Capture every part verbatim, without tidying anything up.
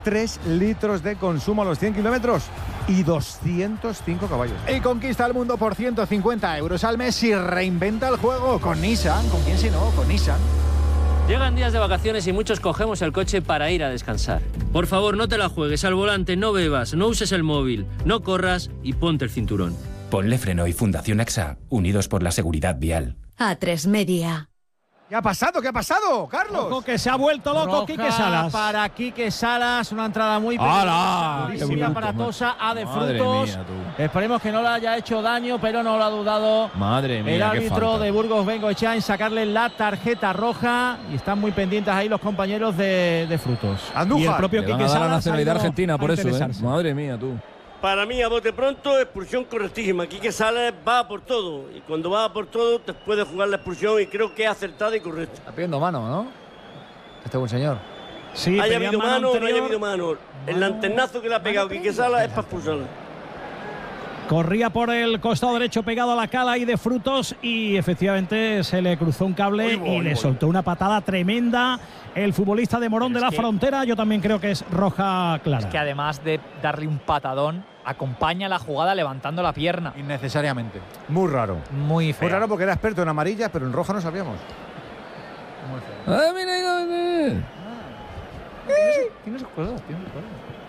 tres litros de consumo a los cien kilómetros y doscientos cinco caballos. Y conquista el mundo por ciento cincuenta euros al mes y reinventa el juego con Nissan. ¿Con quién si no? Con Nissan. Llegan días de vacaciones y muchos cogemos el coche para ir a descansar. Por favor, no te la juegues al volante, no bebas, no uses el móvil, no corras y ponte el cinturón. Ponle Freno y Fundación AXA, unidos por la seguridad vial. A tres Media. ¿Qué ha pasado? ¿Qué ha pasado, Carlos? Ojo que se ha vuelto loco Roja Quique Salas. Para Quique Salas, una entrada muy ¡Hala! peligrosa, aparatosa, a de frutos. Mía, Esperemos que no le haya hecho daño, pero no lo ha dudado. Madre mía, el árbitro falta. de Burgos Bengoechea en sacarle la tarjeta roja y están muy pendientes ahí los compañeros de, de frutos. Andújar. Y el propio Le Quique van a dar Salas la nacionalidad ha ido argentina a por eso, ¿eh? interesarse. Madre mía, tú. Para mí, a bote pronto, expulsión correctísima. Quique Salas va por todo. Y cuando va por todo, te puede jugar la expulsión y creo que es acertada y correcta. Está pidiendo mano, ¿no? Este buen señor. Sí, haya pedía habido mano o no haya anterior. habido mano. El lanternazo que le ha pegado Quique Salas es para expulsarla. Corría por el costado derecho pegado a la cala y de frutos y efectivamente se le cruzó un cable Oy, y voy, le voy. soltó una patada tremenda el futbolista de Morón Pero de es la que- Frontera. Yo también creo que es roja clara. Es que además de darle un patadón, acompaña la jugada levantando la pierna. Innecesariamente. Muy raro. Muy feo. Muy raro porque era experto en amarillas, pero en roja no sabíamos. ¡Ah, mira, mira, mira! Tiene sus cosas, tiene sus cosas.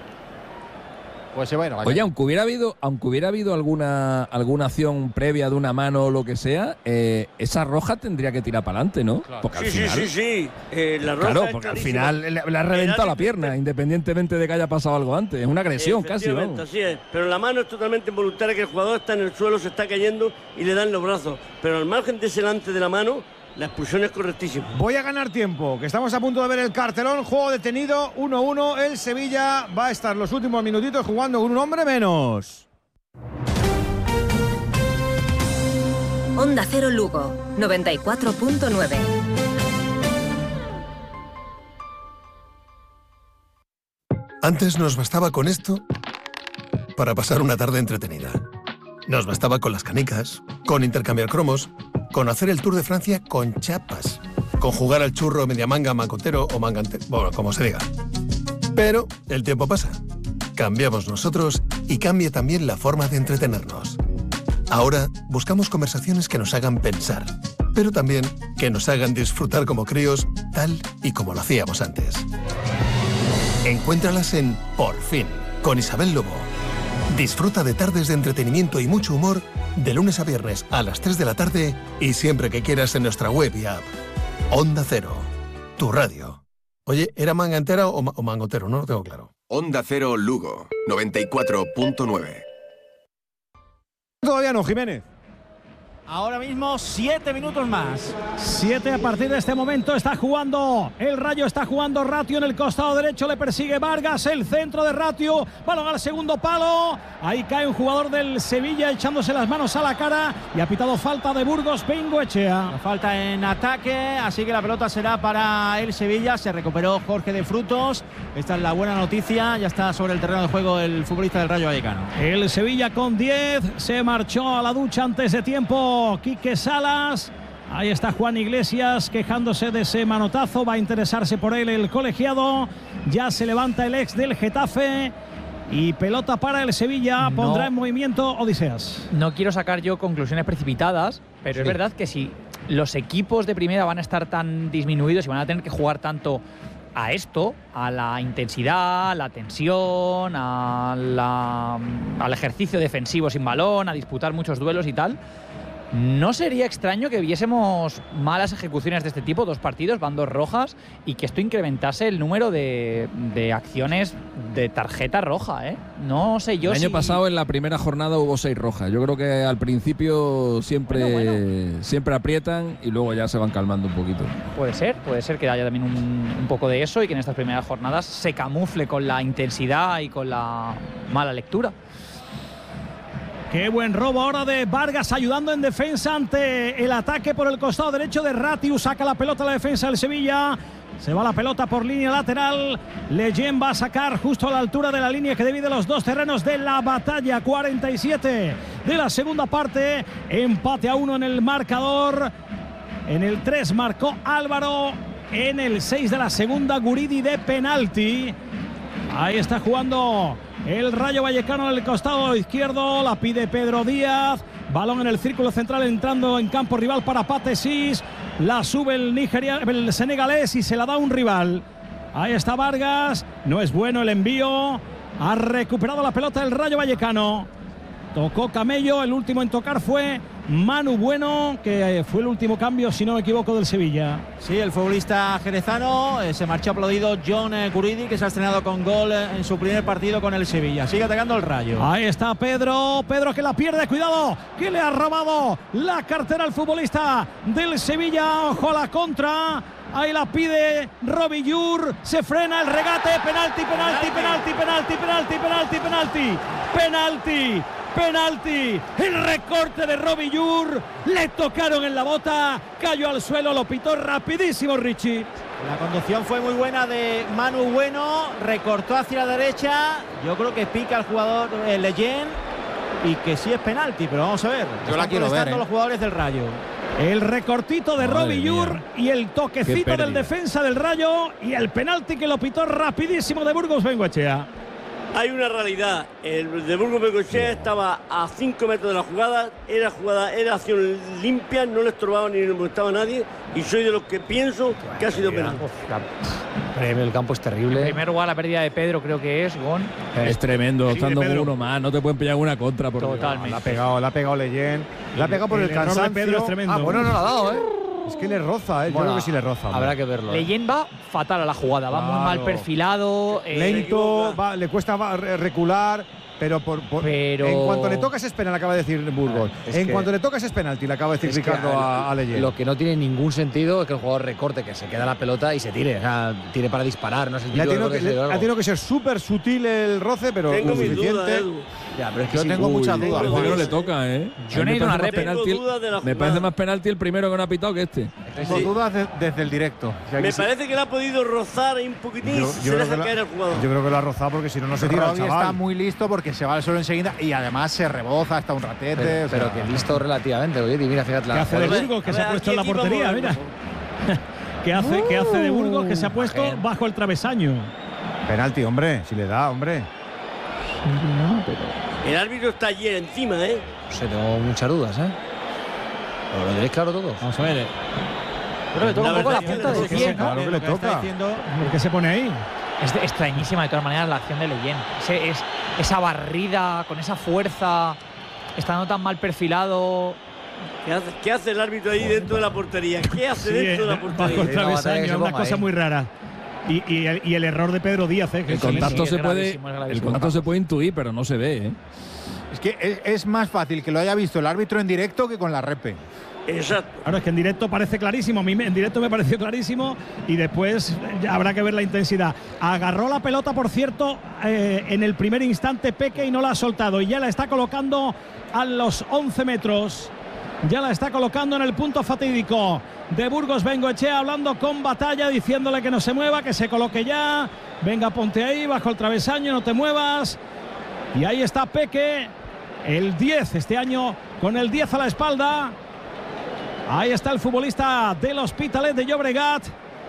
Pues se va a ir a la Oye, calle. aunque hubiera habido, aunque hubiera habido alguna, alguna acción previa de una mano o lo que sea, eh, esa roja tendría que tirar para adelante, ¿no? Claro. Porque al Sí, sí, final, sí, sí. Eh, la roja claro, es porque al clarísima. final le, le ha reventado la árbitro- pierna, independientemente de que haya pasado algo antes. Es una agresión casi, Efectivamente, vamos. así es. Pero la mano es totalmente involuntaria, que el jugador está en el suelo, se está cayendo y le dan los brazos. Pero al margen de ese lance de la mano, la expulsión es correctísima. Voy a ganar tiempo, que estamos a punto de ver el cartelón. Juego detenido, uno uno. El Sevilla va a estar los últimos minutitos jugando con un hombre menos. Onda Cero Lugo, noventa y cuatro punto nueve. Antes nos bastaba con esto para pasar una tarde entretenida. Nos bastaba con las canicas, con intercambiar cromos, con hacer el Tour de Francia con chapas, con jugar al churro, media manga, mancotero o mangante, bueno, como se diga. Pero el tiempo pasa. Cambiamos nosotros y cambia también la forma de entretenernos. Ahora buscamos conversaciones que nos hagan pensar, pero también que nos hagan disfrutar como críos, tal y como lo hacíamos antes. Encuéntralas en Por Fin, con Isabel Lobo. Disfruta de tardes de entretenimiento y mucho humor de lunes a viernes a las tres de la tarde y siempre que quieras en nuestra web y app. Onda Cero, tu radio. Oye, ¿era manga entera o, ma- o mangotero? No lo tengo claro. Onda Cero Lugo, noventa y cuatro punto nueve. Todavía no, Jiménez. Ahora mismo siete minutos más. Siete a partir de este momento está jugando el Rayo, está jugando Ratio en el costado derecho, le persigue Vargas, el centro de Ratio, balón al segundo palo, ahí cae un jugador del Sevilla echándose las manos a la cara y ha pitado falta de Burgos Bengoechea. Falta en ataque, así que la pelota será para el Sevilla. Se recuperó Jorge de Frutos. Esta es la buena noticia, ya está sobre el terreno de juego el futbolista del Rayo Vallecano. El Sevilla con diez, se marchó a la ducha antes de tiempo Quique Salas. Ahí está Juan Iglesias quejándose de ese manotazo, va a interesarse por él el colegiado. Ya se levanta el ex del Getafe y pelota para el Sevilla, No. pondrá en movimiento Odiseas. No quiero sacar yo conclusiones precipitadas, pero Sí. es verdad que si los equipos de primera van a estar tan disminuidos y van a tener que jugar tanto a esto, a la intensidad, a la tensión, a la- al ejercicio defensivo sin balón, a disputar muchos duelos y tal, no sería extraño que viésemos malas ejecuciones de este tipo, dos partidos, van dos rojas, y que esto incrementase el número de, de acciones de tarjeta roja, ¿eh? No sé yo El año si... pasado en la primera jornada hubo seis rojas. Yo creo que al principio siempre, Bueno, bueno. siempre aprietan y luego ya se van calmando un poquito. Puede ser, puede ser que haya también un, un poco de eso y que en estas primeras jornadas se camufle con la intensidad y con la mala lectura. Qué buen robo ahora de Vargas ayudando en defensa ante el ataque por el costado derecho de Ratiu. Saca la pelota a la defensa del Sevilla. Se va la pelota por línea lateral. Leyen va a sacar justo a la altura de la línea que divide los dos terrenos de la batalla. cuarenta y siete de la segunda parte. Empate a uno en el marcador. En el tres marcó Álvaro. En el seis de la segunda, Guridi de penalti. Ahí está jugando el Rayo Vallecano en el costado izquierdo. La pide Pedro Díaz. Balón en el círculo central entrando en campo rival para Patesis. La sube el, Nigeria, el senegalés y se la da un rival. Ahí está Vargas. No es bueno el envío. Ha recuperado la pelota el Rayo Vallecano. Tocó Camello. El último en tocar fue Manu Bueno, que fue el último cambio, si no me equivoco, del Sevilla. Sí, el futbolista jerezano. Eh, se marchó aplaudido John eh, Guridi, que se ha estrenado con gol eh, en su primer partido con el Sevilla. Sigue atacando el Rayo. Ahí está Pedro. Pedro que la pierde. Cuidado, que le ha robado la cartera al futbolista del Sevilla. Ojo a la contra. Ahí la pide Robillur. Se frena el regate. Penalti, penalti, penalti, penalti, penalti, penalti, penalti. Penalti. Penalti, el recorte de Robillur, le tocaron en la bota, cayó al suelo, lo pitó rapidísimo Richie. La conducción fue muy buena de Manu Bueno, recortó hacia la derecha, yo creo que pica el jugador eh, Leyen y que sí es penalti, pero vamos a ver. Yo la quiero ver, ¿eh? Los jugadores del Rayo. El recortito de Robillur y el toquecito del defensa del Rayo y el penalti que lo pitó rapidísimo de Burgos Bengoechea. Hay una realidad, el de Burgos Bengoechea estaba a cinco metros de la jugada, era jugada, era acción limpia, no le estorbaba ni le molestaba a nadie y soy de los que pienso que ha sido penal. El campo es terrible. En primer lugar, la pérdida de Pedro creo que es, Gon. Es tremendo, Sí, estando Pedro. uno más, no te pueden pillar una contra. Por Totalmente. La ha pegado, la ha pegado Leyen, la ha pegado por el, el error de cansancio. Pedro es tremendo. Ah, bueno, no la ha dado, ¿eh? Es que le roza, ¿eh? Yo Bueno, creo que sí le roza. hombre. Habrá que verlo. ¿eh? Leyen va fatal a la jugada, va muy Claro. mal perfilado. eh, Lento, va, le cuesta va- re- recular, pero, por, por- Pero- en cuanto le tocas es penal, acaba de decir Burgos. Es en que- cuanto le tocas es penalti, le acaba de decir Es que Ricardo a, a Leyen. Lo que no tiene ningún sentido es que el jugador recorte, que se queda la pelota y se tire. O sea, tire para disparar, no es el Le ha típico tenido error que, de le- largo. ha tenido que ser súper sutil el roce, pero Tengo lo mis suficiente. dudas, Edu. Ya, pero es que Yo sí, tengo uy, muchas tengo dudas. Parece que no le toca, ¿eh? Yo A mí no he ido a me una parece rep. más penalti Tengo el- dudas de la Me jugada. parece más penalti el primero que no ha pitado que este. Tengo Sí. dudas de- desde el directo. O sea, que Me si- parece que le ha podido rozar ahí un poquitín, Yo, se yo creo deja que la- caer el jugador. yo creo que lo ha rozado porque si no, no se tira el Robbie chaval. está muy listo porque se va al suelo enseguida y además se reboza hasta un ratete. Pero, o sea, pero que listo relativamente, oye, y mira, fíjate ¿Qué la hace de jugada. Burgos, que A se ha ver, puesto en la aquí aquí portería? vamos, Mira. vamos. ¿Qué hace, ¿Qué hace de Burgos, que se ha Uh, puesto mujer. bajo el travesaño? Penalti, hombre, si le da, hombre. El árbitro está allí encima, ¿eh? No sé, tengo muchas dudas, ¿eh? Pero lo tenéis claro todos. Vamos a ver. Creo que toca un La poco la verdad es que punta no del sé pie, qué ¿no? Claro que le lo está toca. diciendo- ¿Por qué se pone ahí? Es de- extrañísima de todas maneras la acción de Leyen. Ese- es, esa barrida, con esa fuerza, estando tan mal perfilado. ¿Qué hace, qué hace el árbitro ahí dentro de la portería? ¿Qué hace Sí, dentro de la eh, bajo el portería? Sí, no, batalla que travesaño, se es una ponga cosa ahí. muy rara. Y, y el, y el error de Pedro Díaz, ¿eh? que El es contacto, sí, se es puede, gravísimo, es el gravísimo. contacto se puede intuir, pero no se ve, ¿eh? Es que es, es más fácil que lo haya visto el árbitro en directo que con la repe. Exacto. Claro, es que en directo parece clarísimo. A mí me- en directo me pareció clarísimo y después ya habrá que ver la intensidad. Agarró la pelota, por cierto, eh, en el primer instante Peque y no la ha soltado. Y ya la está colocando a los once metros. Ya la está colocando en el punto fatídico de Burgos Bengoechea, hablando con Batalla, diciéndole que no se mueva, que se coloque ya. Venga, ponte ahí, bajo el travesaño, no te muevas. Y ahí está Peque, el diez este año, con el diez a la espalda. Ahí está el futbolista del Hospitalet de Llobregat,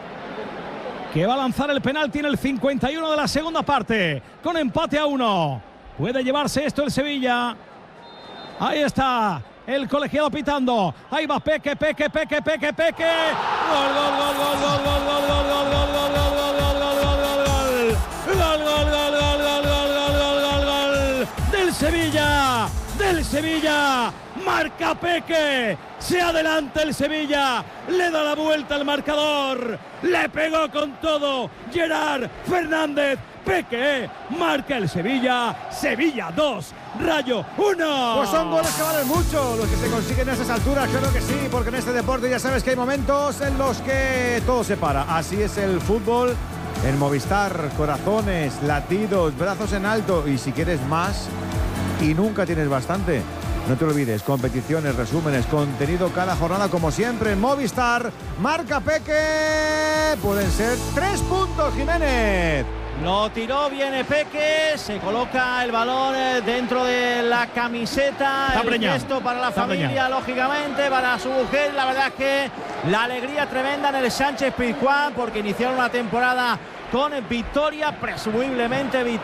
que va a lanzar el penalti en el cincuenta y uno de la segunda parte, con empate a uno. Puede llevarse esto el Sevilla. Ahí está el colegiado pitando. Ahí va Peque, Peque, Peque, Peque, Peque. Gol, gol, gol, gol, gol, gol, gol, gol, gol, gol, gol, gol, gol, gol, gol, gol, gol. Gol, gol, gol, gol, gol, gol, gol, gol, gol, gol. Del Sevilla, del Sevilla. Marca Peque. Se adelanta el Sevilla. Le da la vuelta al marcador. Le pegó con todo Gerard Fernández. Peque marca el Sevilla. Sevilla dos, Rayo uno. Pues son goles que valen mucho los que se consiguen a esas alturas, claro que sí, porque en este deporte ya sabes que hay momentos en los que todo se para. Así es el fútbol en Movistar, corazones, latidos, brazos en alto y si quieres más y nunca tienes bastante. No te olvides, competiciones, resúmenes, contenido cada jornada como siempre en Movistar. Marca Peque, pueden ser tres puntos, Jiménez. Lo tiró bien Peque, se coloca el balón dentro de la camiseta. Está el preñado. gesto para la Está familia, preñado. lógicamente, para su mujer. La verdad es que la alegría tremenda en el Sánchez Pizjuán, porque iniciaron una temporada con victoria, presumiblemente victoria.